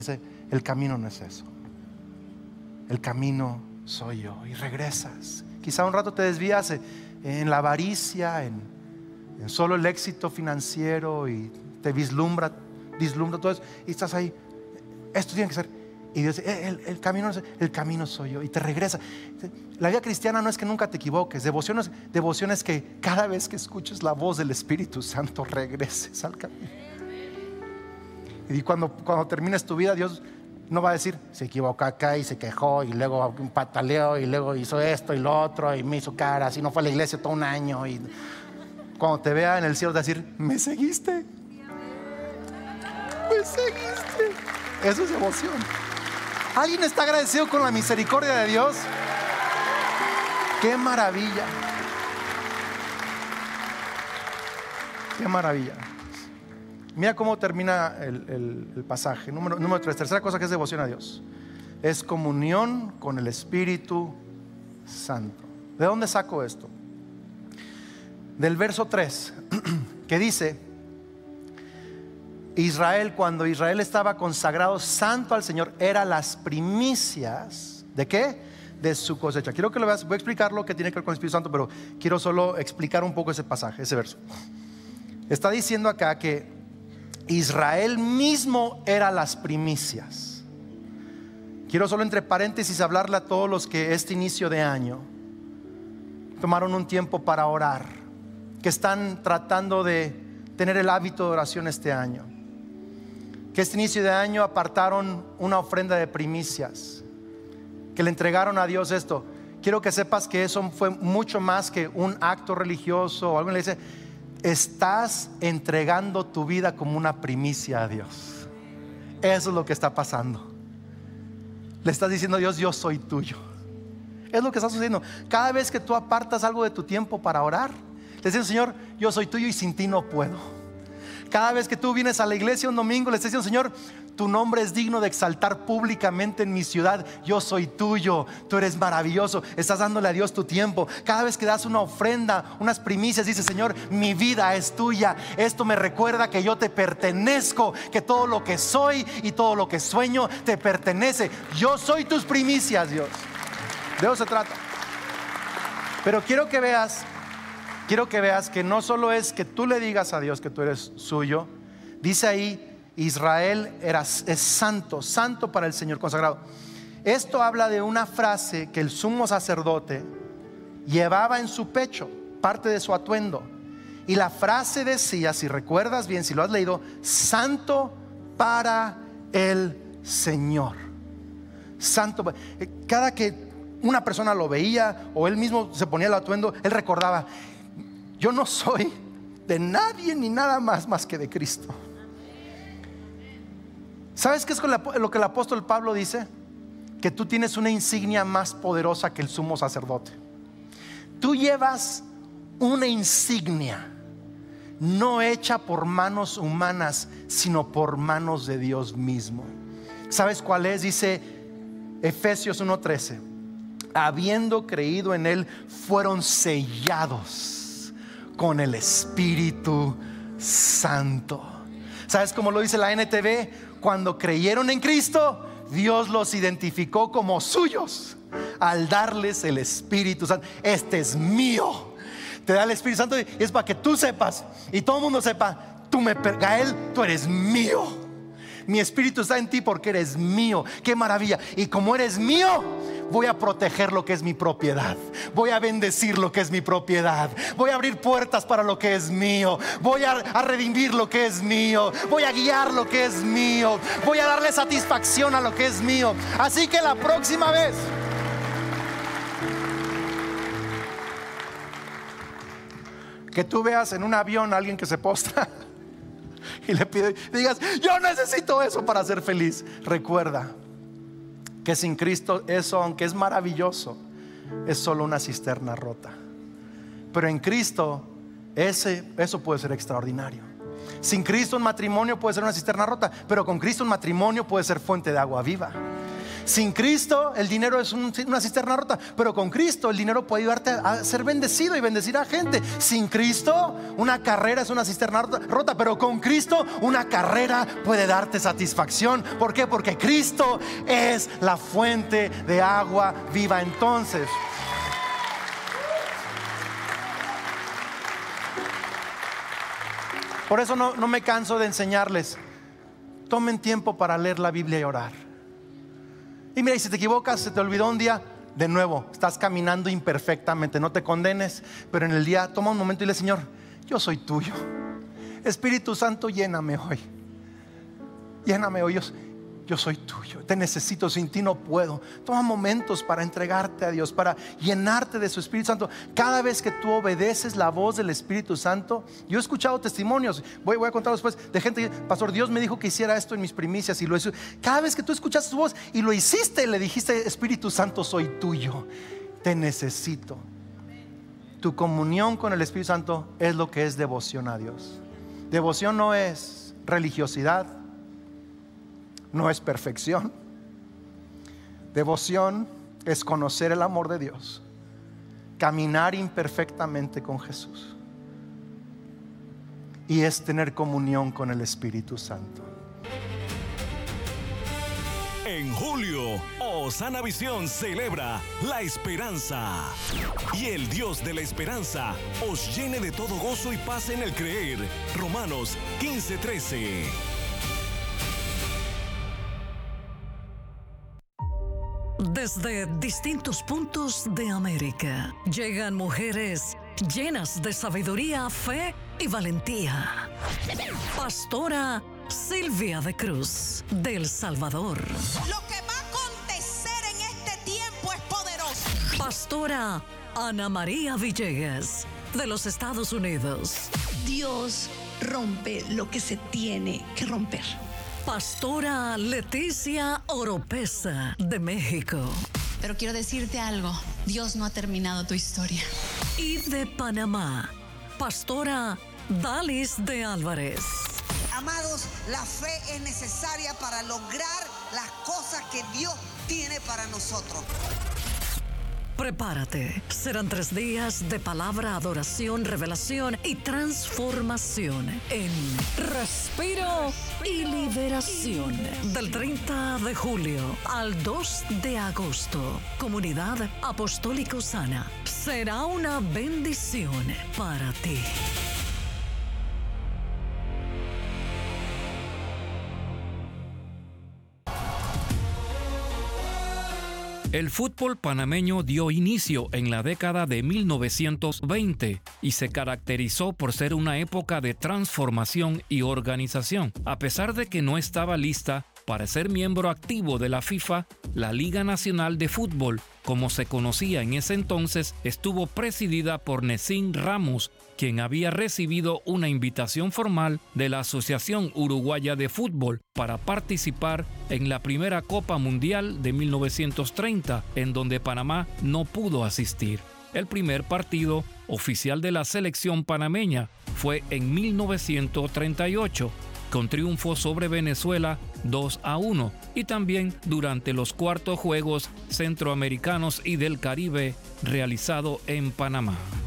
el camino no es eso. El camino soy yo. Y regresas. Quizá un rato te desvías en la avaricia, en solo el éxito financiero, y te vislumbra todo eso, y estás ahí. Esto tiene que ser. Y Dios dice, el camino no es, el camino soy yo. Y te regresa. La vida cristiana no es que nunca te equivoques. Devoción es que cada vez que escuches la voz del Espíritu Santo regreses al camino. Y cuando termines tu vida, Dios no va a decir, se equivocó acá y se quejó, y luego un pataleó, y luego hizo esto y lo otro, y me hizo caras, y no fue a la iglesia todo un año. Y cuando te vea en el cielo, te va a decir, me seguiste. Me seguiste. Eso es devoción. ¿Alguien está agradecido con la misericordia de Dios? ¡Qué maravilla! ¡Qué maravilla! Mira cómo termina el pasaje. Número 3, tercera cosa que es devoción a Dios, es comunión con el Espíritu Santo. ¿De dónde saco esto? Del verso 3, que dice: Israel, cuando Israel estaba consagrado santo al Señor, era las primicias ¿de qué? De su cosecha. Quiero que lo veas. Voy a explicar lo que tiene que ver con el Espíritu Santo, pero quiero solo explicar un poco ese pasaje, ese verso. Está diciendo acá que Israel mismo era las primicias. Quiero solo entre paréntesis hablarle a todos los que este inicio de año tomaron un tiempo para orar, que están tratando de tener el hábito de oración este año, que este inicio de año apartaron una ofrenda de primicias, que le entregaron a Dios esto. Quiero que sepas que eso fue mucho más que un acto religioso o algo. Le dice, estás entregando tu vida como una primicia a Dios. Eso es lo que está pasando. Le estás diciendo a Dios, yo soy tuyo. Es lo que está sucediendo. Cada vez que tú apartas algo de tu tiempo para orar, le dices, Señor, yo soy tuyo y sin ti no puedo. Cada vez que tú vienes a la iglesia un domingo, le estás diciendo, Señor, tu nombre es digno de exaltar públicamente en mi ciudad. Yo soy tuyo, tú eres maravilloso. Estás dándole a Dios tu tiempo. Cada vez que das una ofrenda, unas primicias, dices, Señor, mi vida es tuya. Esto me recuerda que yo te pertenezco, que todo lo que soy y todo lo que sueño te pertenece. Yo soy tus primicias, Dios. De eso se trata. Pero quiero que veas que no solo es que tú le digas a Dios que tú eres suyo. Dice ahí, Israel es santo, santo para el Señor, consagrado. Esto habla de una frase que el sumo sacerdote llevaba en su pecho, parte de su atuendo. Y la frase decía, si recuerdas bien, si lo has leído, santo para el Señor. Santo. Cada que una persona lo veía o él mismo se ponía el atuendo, él recordaba, yo no soy de nadie ni nada más que de Cristo. ¿Sabes qué es lo que el apóstol Pablo dice? Que tú tienes una insignia más poderosa que el sumo sacerdote. Tú llevas una insignia no hecha por manos humanas, sino por manos de Dios mismo. ¿Sabes cuál es? Dice Efesios 1:13: habiendo creído en Él, fueron sellados con el Espíritu Santo. ¿Sabes cómo lo dice la NTV? Cuando creyeron en Cristo, Dios los identificó como suyos al darles el Espíritu Santo. Este es mío. Te da el Espíritu Santo y es para que tú sepas y todo el mundo sepa, Gael, tú eres mío. Mi Espíritu está en ti porque eres mío. Qué maravilla. Y como eres mío, voy a proteger lo que es mi propiedad. Voy a bendecir lo que es mi propiedad. Voy a abrir puertas para lo que es mío. Voy a redimir lo que es mío. Voy a guiar lo que es mío. Voy a darle satisfacción a lo que es mío. Así que la próxima vez que tú veas en un avión a alguien que se postra y le pide, digas, yo necesito eso para ser feliz, recuerda que sin Cristo eso, aunque es maravilloso, es solo una cisterna rota. Pero en Cristo eso puede ser extraordinario. Sin Cristo un matrimonio puede ser una cisterna rota, pero con Cristo un matrimonio puede ser fuente de agua viva. Sin Cristo el dinero es una cisterna rota, pero con Cristo el dinero puede ayudarte a ser bendecido y bendecir a gente. Sin Cristo una carrera es una cisterna rota, pero con Cristo una carrera puede darte satisfacción. ¿Por qué? Porque Cristo es la fuente de agua viva. Entonces, por eso no me canso de enseñarles. Tomen tiempo para leer la Biblia y orar. Y mira, y si te equivocas, se te olvidó un día, de nuevo, estás caminando imperfectamente, no te condenes, pero en el día toma un momento y dile: Señor, yo soy tuyo. Espíritu Santo, lléname hoy. Lléname hoy. Yo soy tuyo, te necesito, sin ti no puedo. Toma momentos para entregarte a Dios, para llenarte de su Espíritu Santo. Cada vez que tú obedeces la voz del Espíritu Santo, yo he escuchado testimonios, voy a contar después, de gente que: pastor, Dios me dijo que hiciera esto en mis primicias y lo hice. Cada vez que tú escuchaste su voz y lo hiciste, le dijiste: Espíritu Santo, soy tuyo, te necesito. Tu comunión con el Espíritu Santo es lo que es devoción a Dios. Devoción no es religiosidad, no es perfección. Devoción es conocer el amor de Dios, caminar imperfectamente con Jesús, y es tener comunión con el Espíritu Santo. En julio, Osana Visión celebra la esperanza. Y el Dios de la esperanza os llene de todo gozo y paz en el creer. Romanos 15:13. Desde distintos puntos de América llegan mujeres llenas de sabiduría, fe y valentía. Pastora Silvia de Cruz, de El Salvador. Lo que va a acontecer en este tiempo es poderoso. Pastora Ana María Villegas, de los Estados Unidos. Dios rompe lo que se tiene que romper. Pastora Leticia Oropesa, de México. Pero quiero decirte algo, Dios no ha terminado tu historia. Y de Panamá, Pastora Dalis de Álvarez. Amados, la fe es necesaria para lograr las cosas que Dios tiene para nosotros. Prepárate, serán 3 días de palabra, adoración, revelación y transformación en Respiro y Liberación. Del 30 de julio al 2 de agosto, Comunidad Apostólica Osana. Será una bendición para ti. El fútbol panameño dio inicio en la década de 1920 y se caracterizó por ser una época de transformación y organización. A pesar de que no estaba lista para ser miembro activo de la FIFA, la Liga Nacional de Fútbol, como se conocía en ese entonces, estuvo presidida por Necín Ramos, quien había recibido una invitación formal de la Asociación Uruguaya de Fútbol para participar en la primera Copa Mundial de 1930, en donde Panamá no pudo asistir. El primer partido oficial de la selección panameña fue en 1938, con triunfo sobre Venezuela 2-1, y también durante los cuartos Juegos Centroamericanos y del Caribe realizado en Panamá.